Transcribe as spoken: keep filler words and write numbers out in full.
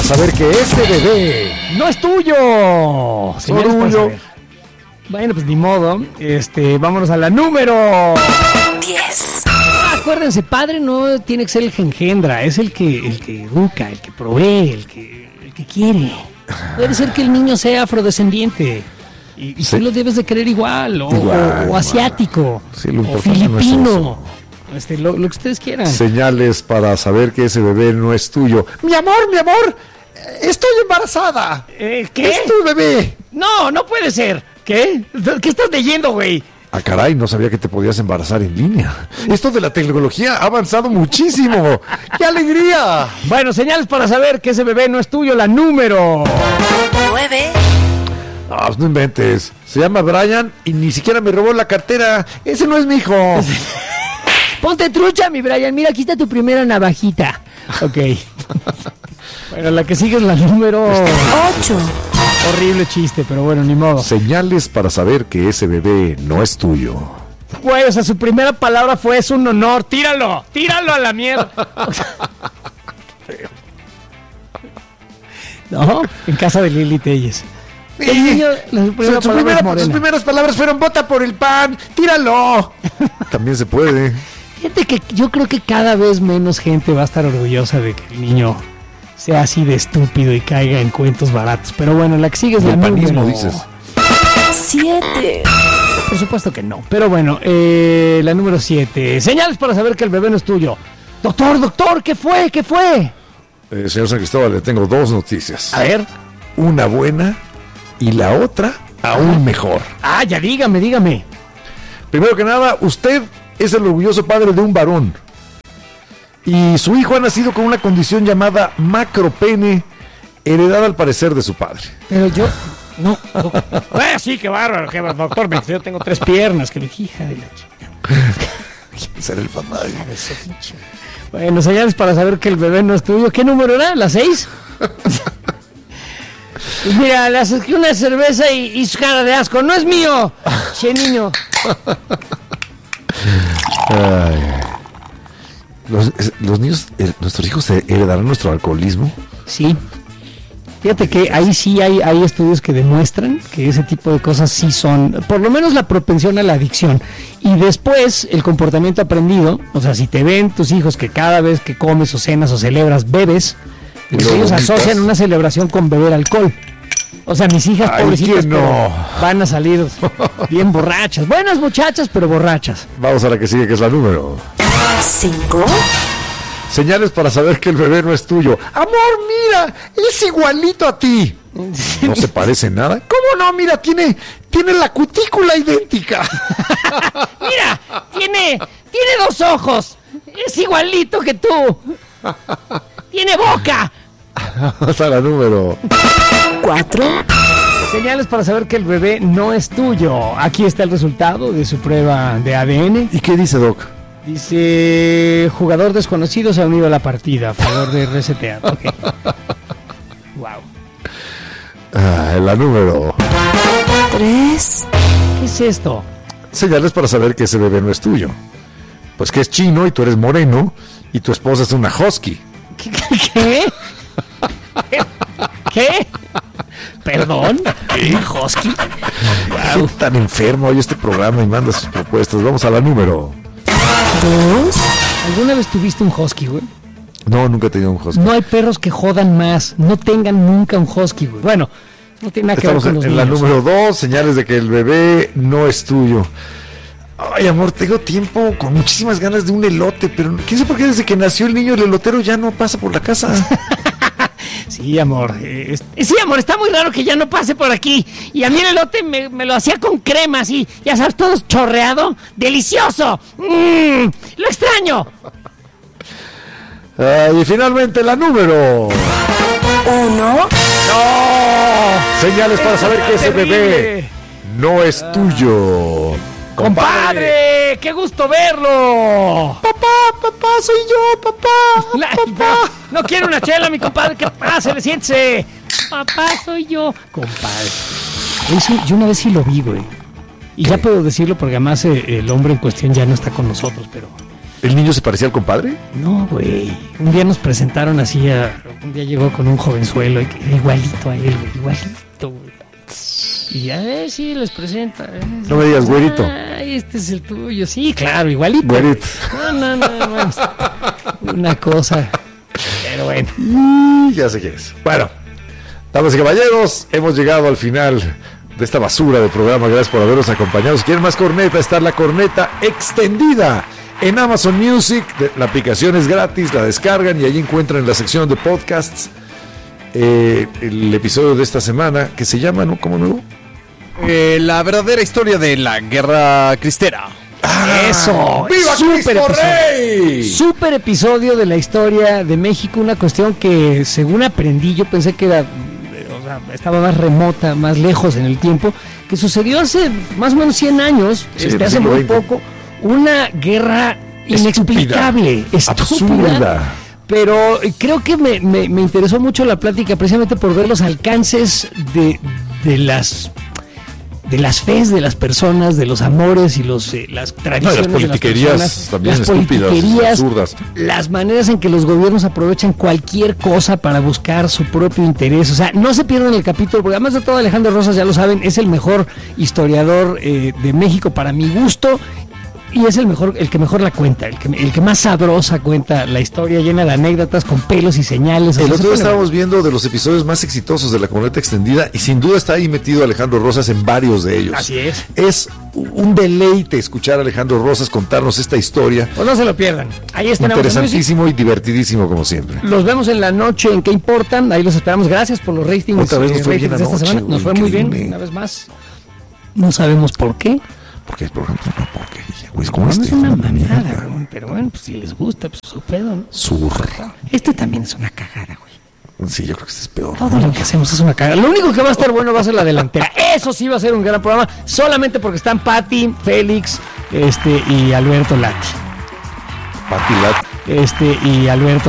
saber que ese bebé no es tuyo. Señales para saber. Bueno, pues ni modo. Este, vámonos a la número diez. Ah, acuérdense, padre no tiene que ser el que engendra, es el que, el que educa, el que provee, el que, el que quiere. Puede ser que el niño sea afrodescendiente y, y sí. tú lo debes de querer igual, o, igual, o, o asiático, sí, o filipino, no es este, lo, lo que ustedes quieran. Señales para saber que ese bebé no es tuyo. Mi amor, mi amor, estoy embarazada. Eh, ¿Qué? Es tu bebé. No, no puede ser. ¿Qué? ¿Qué estás leyendo, güey? Ah, caray, no sabía que te podías embarazar en línea. Esto de la tecnología ha avanzado muchísimo. ¡Qué alegría! Bueno, señales para saber que ese bebé no es tuyo, la número nueve. Ah, pues no inventes. Se llama Brian y ni siquiera me robó la cartera. Ese no es mi hijo. Ponte trucha, mi Brian. Mira, aquí está tu primera navajita. Ok. Bueno, la que sigue es la número ocho. Horrible chiste, pero bueno, ni modo. Señales para saber que ese bebé no es tuyo. Güey, o sea, su primera palabra fue: es un honor, tíralo, tíralo a la mierda. ¿No? En casa de Lili Telles. El niño, la primera su primera, sus primeras palabras fueron: vota por el pan, tíralo. También se puede. Fíjate que yo creo que cada vez menos gente va a estar orgullosa de que el niño sea así de estúpido y caiga en cuentos baratos. Pero bueno, la que sigue es la panismo, dices. Siete. Por supuesto que no. Pero bueno, eh, la número siete. Señales para saber que el bebé no es tuyo. Doctor, doctor, ¿qué fue? ¿Qué fue? Eh, señor San Cristóbal, le tengo dos noticias. A ver. Una buena y la otra aún mejor. Ah, ya dígame, dígame. Primero que nada, usted es el orgulloso padre de un varón. Y su hijo ha nacido con una condición llamada macropene, heredada al parecer de su padre. Pero yo... No. Ah, sí, qué bárbaro, qué bárbaro. Doctor, me, yo tengo tres piernas. Que me hija de la chica. Ser el papá. Bueno, señales para saber que el bebé no es tuyo. ¿Qué número era? ¿La seis? Pues mira, le acerqué una cerveza y, y su cara de asco. ¡No es mío! Che, niño. Ay. Los, los niños, eh, nuestros hijos heredarán nuestro alcoholismo. Sí. Fíjate que ahí sí hay, hay estudios que demuestran que ese tipo de cosas sí son, por lo menos la propensión a la adicción. Y después el comportamiento aprendido, o sea, si te ven tus hijos que cada vez que comes o cenas o celebras bebes, pues ellos vomitas. Asocian una celebración con beber alcohol. O sea, mis hijas, ay, pobrecitas, no. van a salir bien borrachas. Buenas muchachas, pero borrachas. Vamos a la que sigue, que es la número cinco. Señales para saber que el bebé no es tuyo. Amor, mira, es igualito a ti. ¿No se parece nada? ¿Cómo no? Mira, tiene, tiene la cutícula idéntica. Mira, tiene, tiene dos ojos. Es igualito que tú. Tiene boca. Hasta la número cuatro. Señales para saber que el bebé no es tuyo. Aquí está el resultado de su prueba de A D N. ¿Y qué dice, Doc? Dice: jugador desconocido se ha unido a la partida. A favor de resetear. Okay. Wow. Ah, la número tres. ¿Qué es esto? Señales para saber que ese bebé no es tuyo. Pues que es chino y tú eres moreno y tu esposa es una husky. ¿Qué? ¿Qué? ¿Qué? ¿Perdón? ¿Husky? Wow. Tan enfermo hoy este programa y manda sus propuestas. Vamos a la número dos. ¿Alguna vez tuviste un husky, güey? No, nunca he tenido un husky. No hay perros que jodan más. No tengan nunca un husky, güey. Bueno, no tiene nada que Estamos ver con los en, en niños. la número dos, señales de que el bebé no es tuyo. Ay, amor, tengo tiempo con muchísimas ganas de un elote, pero quién sabe por qué desde que nació el niño el elotero ya no pasa por la casa. Sí, amor. Eh, sí, amor, está muy raro que ya no pase por aquí. Y a mí el elote me, me lo hacía con crema, así, ya sabes, todo chorreado. ¡Delicioso! ¡Mmm! ¡Lo extraño! Uh, y finalmente la número uno. ¡No! Señales para saber que ese bebé no es tuyo. ¡Compadre! ¡Qué gusto verlo! Papá, papá, soy yo, papá, La, papá. No quiero una chela, mi compadre. ¿Qué pasa? Le siéntese. Papá, soy yo. Compadre. Eso, yo una vez sí lo vi, güey. Y ¿qué? Ya puedo decirlo porque además eh, el hombre en cuestión ya no está con nosotros, pero ¿El niño se parecía al compadre? No, güey. Un día nos presentaron así a... Un día llegó con un jovenzuelo y que era igualito a él, güey. Igualito, güey. Y ya, eh, sí, les presenta. Eh, no me digas, güerito. Ay, este es el tuyo. Sí, claro, igualito. Güerito. No, no, no, no. Una cosa. Pero bueno. Y ya sé quién es. Bueno, damas y caballeros, hemos llegado al final de esta basura de programa. Gracias por habernos acompañado. Si quieren más corneta, está la corneta extendida en Amazon Music. La aplicación es gratis, la descargan y ahí encuentran en la sección de podcasts eh, el episodio de esta semana que se llama, ¿no? ¿Cómo nuevo? Eh, la verdadera historia de la guerra cristera. Ah, eso. ¡Viva Super Cristo episodio. Rey! Super episodio de la historia de México. Una cuestión que, según aprendí, yo pensé que era, o sea, estaba más remota, más lejos en el tiempo, que sucedió hace más o menos cien años, Sí, este, del hace siglo muy veinte. poco. Una guerra inexplicable, estúpida, absurda. pero creo que me, me, me interesó mucho la plática precisamente por ver los alcances de, de las de las fes de las personas, de los amores y los eh, las tradiciones No, y las politiquerías de las personas, también las estúpidas, politiquerías, absurdas. las maneras en que los gobiernos aprovechan cualquier cosa para buscar su propio interés. O sea, no se pierdan el capítulo, porque además de todo, Alejandro Rosas, ya lo saben, es el mejor historiador eh, de México para mi gusto. Y es el mejor, el que mejor la cuenta, el que, el que más sabrosa cuenta la historia, llena de anécdotas con pelos y señales. El O sea, otro se día pone- estábamos viendo de los episodios más exitosos de la corneta extendida y sin duda está ahí metido Alejandro Rosas en varios de ellos. Así es. Es un deleite escuchar a Alejandro Rosas contarnos esta historia. Pues no se lo pierdan. Ahí están. Interesantísimo y divertidísimo como siempre. Los vemos en la noche en ¿Qué importan? Ahí los esperamos. Gracias por los ratings. Otra vez nos eh, fue bien ratings de esta anoche, semana. güey, Nos fue muy bien, increíble. una vez más. No sabemos por qué. Porque el programa es una porquería, güey. Es como No este. es una mierda. mamada, güey, pero bueno, pues si les gusta, pues su pedo, ¿no? Zurra. Este también es una cagada, güey. Sí, yo creo que este es peor. Todo lo que hacemos es una cagada. Lo único que va a estar bueno va a ser la delantera. Eso sí va a ser un gran programa, solamente porque están Pati, Félix, este y Alberto Lati. Pati Lat- Este y Alberto